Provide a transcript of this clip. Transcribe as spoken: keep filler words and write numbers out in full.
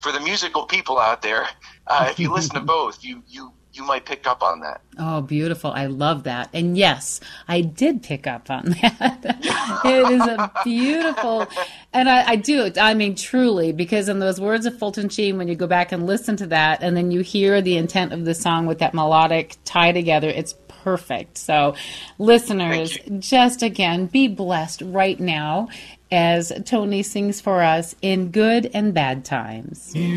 for the musical people out there, uh, if you listen to both, you you you might pick up on that. Oh, beautiful. I love that. And yes, I did pick up on that. It is a beautiful, and I, I do, I mean, truly, because in those words of Fulton Sheen, when you go back and listen to that, and then you hear the intent of the song with that melodic tie together, it's perfect. So, listeners, just again, be blessed right now as Tony sings for us in good and bad times.